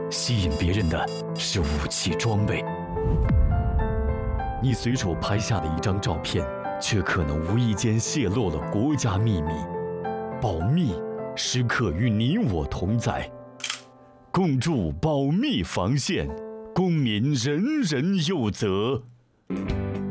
吸引别人的是武器装备。你随手拍下的一张照片，却可能无意间泄露了国家秘密。保密时刻与你我同在，共筑保密防线，公民人人有责。